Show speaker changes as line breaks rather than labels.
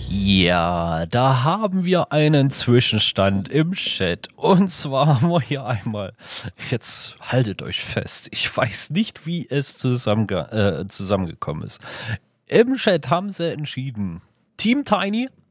Ja, da haben wir einen Zwischenstand im Chat. Und zwar haben wir hier einmal, jetzt haltet euch fest, ich weiß nicht, wie es zusammengekommen ist. Im Chat haben sie entschieden, Team Tiny